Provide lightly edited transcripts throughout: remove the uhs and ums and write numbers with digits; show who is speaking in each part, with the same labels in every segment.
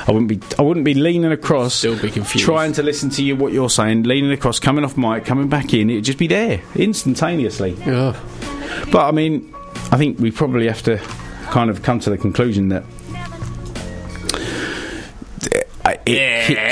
Speaker 1: I wouldn't be leaning across,
Speaker 2: still be confused,
Speaker 1: trying to listen to what you're saying, leaning across, coming off mic, coming back in. It'd just be there instantaneously.
Speaker 2: Yeah.
Speaker 1: But I mean, I think we probably have to kind of come to the conclusion that it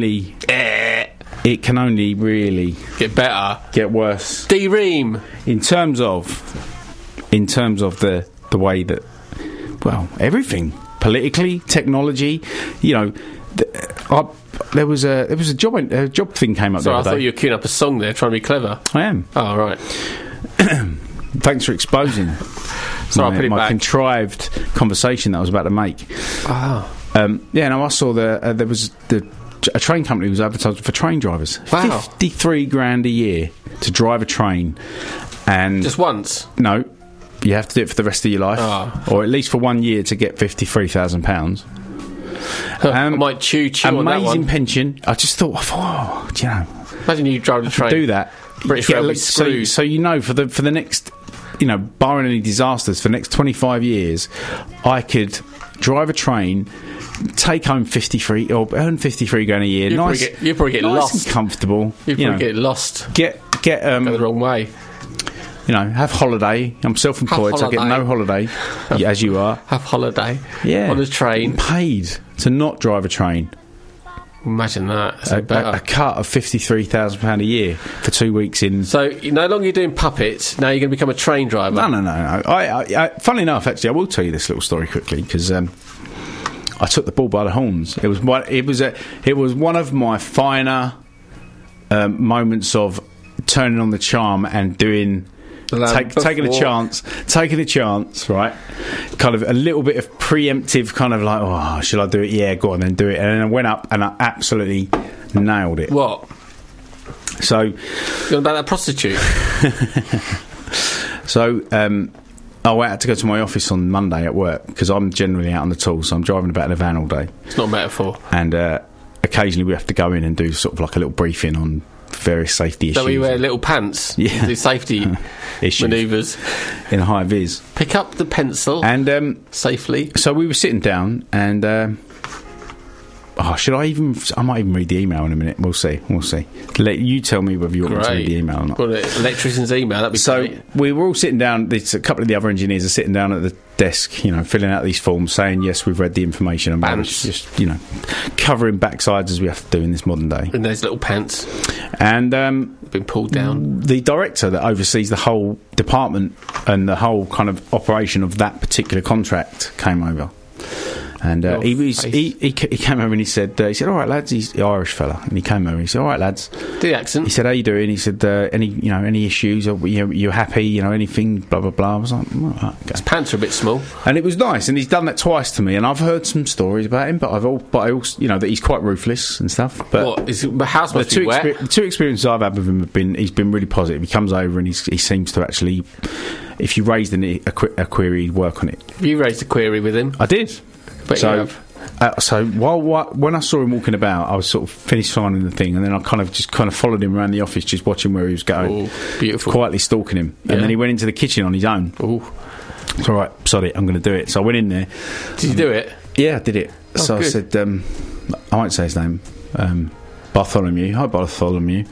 Speaker 1: can only really
Speaker 2: get better,
Speaker 1: get worse.
Speaker 2: D-Ream
Speaker 1: in terms of the way that, well, everything politically, technology, you know, there was a job thing came up.
Speaker 2: Sorry,
Speaker 1: the
Speaker 2: I
Speaker 1: other
Speaker 2: thought
Speaker 1: day.
Speaker 2: you were queuing up a song there, trying to be clever.
Speaker 1: I am.
Speaker 2: Oh, right.
Speaker 1: Thanks for exposing.
Speaker 2: Sorry, I'll put it
Speaker 1: my
Speaker 2: back.
Speaker 1: Contrived conversation that I was about to make.
Speaker 2: Wow.
Speaker 1: Yeah, no, I saw there was a train company was advertising for train drivers.
Speaker 2: Wow.
Speaker 1: 53 grand a year to drive a train, and
Speaker 2: just once.
Speaker 1: No, you have to do it for the rest of your life, or at least for 1 year to get £53,000.
Speaker 2: I might chew on that one.
Speaker 1: Amazing pension. I just thought, do you know?
Speaker 2: Imagine you driving a train.
Speaker 1: Do that.
Speaker 2: British Railway screwed.
Speaker 1: So you know, for the next, you know, barring any disasters, for the next 25 years, I could drive a train, take home 53 or earn 53 grand a year.
Speaker 2: You'll probably get
Speaker 1: nice
Speaker 2: lost.
Speaker 1: And comfortable.
Speaker 2: You'll probably get lost.
Speaker 1: Go
Speaker 2: the wrong way.
Speaker 1: You know, have holiday. I'm self-employed, so I get no holiday, as you are.
Speaker 2: Have holiday.
Speaker 1: Yeah.
Speaker 2: On a train.
Speaker 1: Paid to not drive a train.
Speaker 2: Imagine that.
Speaker 1: A cut of £53,000 a year for 2 weeks in.
Speaker 2: So no longer you're doing puppets. Now you're going to become a train driver.
Speaker 1: No. I funnily enough, actually, I will tell you this little story quickly because I took the bull by the horns. It was one of my finer moments of turning on the charm and doing. Taking a chance, right? Kind of a little bit of preemptive, kind of like, oh, should I do it? Yeah, go on, then do it. And then I went up and I absolutely nailed it.
Speaker 2: What?
Speaker 1: So,
Speaker 2: you're on about that prostitute.
Speaker 1: So, I had to go to my office on Monday at work because I'm generally out on the tools, so I'm driving about in a van all day.
Speaker 2: It's not a metaphor.
Speaker 1: And occasionally we have to go in and do sort of like a little briefing on various safety issues.
Speaker 2: So we wear little pants,
Speaker 1: yeah,
Speaker 2: do safety manoeuvres
Speaker 1: in a high vis.
Speaker 2: Pick up the pencil
Speaker 1: and
Speaker 2: safely.
Speaker 1: So we were sitting down, and should I even? I might even read the email in a minute. We'll see. Let you tell me whether you want me to read the email or not.
Speaker 2: Well, electrician's email. That'd be
Speaker 1: so
Speaker 2: great.
Speaker 1: We were all sitting down. A couple of the other engineers are sitting down at the desk, you know, filling out these forms, saying yes, we've read the information, and just, you know, covering backsides as we have to do in this modern day.
Speaker 2: In those little pants.
Speaker 1: And
Speaker 2: been pulled down.
Speaker 1: The director that oversees the whole department and the whole kind of operation of that particular contract came over. And he came over and he said, all right, lads, he's the Irish fella, and he came over and he said, all right, lads.
Speaker 2: The accent.
Speaker 1: He said, how you doing? He said, any issues? Or, you're happy? You know, anything? Blah blah blah. I was like, all right, okay.
Speaker 2: His pants are a bit small, and
Speaker 1: it was nice. And he's done that twice to me, and I've heard some stories about him, but I also, you know, that he's quite ruthless and stuff. But
Speaker 2: the house must be wet.
Speaker 1: The two experiences I've had with him have been, he's been really positive. He comes over and he seems to actually, if you raised a query, he'd work on it.
Speaker 2: You raised a query with him?
Speaker 1: I did.
Speaker 2: But
Speaker 1: so when I saw him walking about, I was sort of finished signing the thing, and then I kind of followed him around the office, just watching where he was going.
Speaker 2: Oh, beautiful.
Speaker 1: Quietly stalking him. And then he went into the kitchen on his own.
Speaker 2: Oh.
Speaker 1: It's all right, sod it, I'm going to do it. So I went in there.
Speaker 2: Did you do it?
Speaker 1: Yeah, I did it. So good. I said, I won't say his name, Bartholomew. Hi, Bartholomew.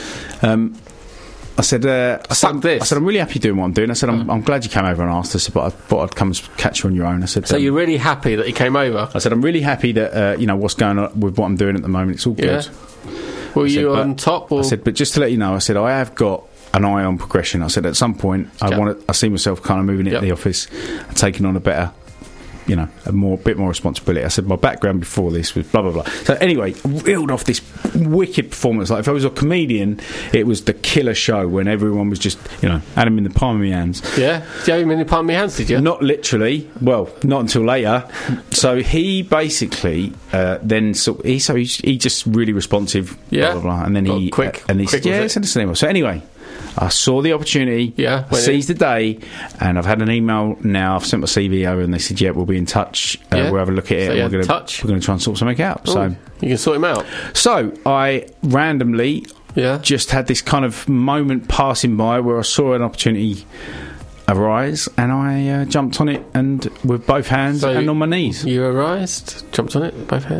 Speaker 1: I said, I'm really happy doing what I'm doing. I said, I'm glad you came over and asked. I said, but I thought I'd come and catch you on your own. I said,
Speaker 2: so you're really happy that he came over?
Speaker 1: I said, I'm really happy that, you know, what's going on with what I'm doing at the moment. It's all good.
Speaker 2: Were you on top? Or?
Speaker 1: I said, but just to let you know, I said, I have got an eye on progression. I said, at some point, I see myself kind of moving into the office and taking on a better, you know, bit more responsibility. I said, my background before this was blah, blah, blah. So anyway, I reeled off this wicked performance. Like, if I was a comedian, it was the killer show when everyone was just, you know, had him in the palm of my hands.
Speaker 2: Yeah? Did you have him in the palm of your hands, did you?
Speaker 1: Not literally. Well, not until later. So he basically he just really responsive, blah, blah, blah. And then he said, yeah, send us an email. So anyway, I saw the opportunity, seized the day, and I've had an email now. I've sent my CV over, and they said, "Yeah, we'll be in touch. We'll have a look at it. And we're going to try and sort something out."
Speaker 2: Ooh,
Speaker 1: so
Speaker 2: you can sort him out.
Speaker 1: So I randomly, just had this kind of moment passing by where I saw an opportunity arise, and I jumped on it, and with both hands and on my knees.
Speaker 2: You jumped on it with both hands.